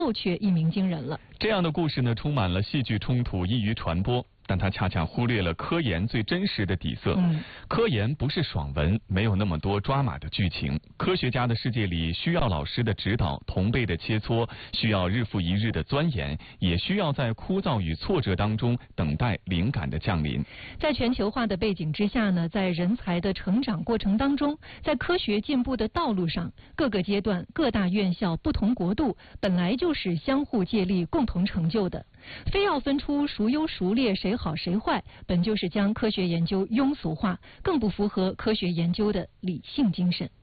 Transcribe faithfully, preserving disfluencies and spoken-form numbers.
却一鸣惊人了。 这样的故事呢，充满了戏剧冲突，易于传播。但它恰恰忽略了科研最真实的底色。 嗯， 科研不是爽文，没有那么多抓马的剧情。科学家的世界里，需要老师的指导，同辈的切磋，需要日复一日的钻研，也需要在枯燥与挫折当中等待灵感的降临。 在全球化的背景之下呢，在人才的成长过程当中，在科学进步的道路上，各个阶段、各大院校、不同国度，本来就是相互借力、共同成就的。非要分出孰优孰劣、谁好谁坏，本就是将科学研究庸俗化，更不符合科学研究的理性精神。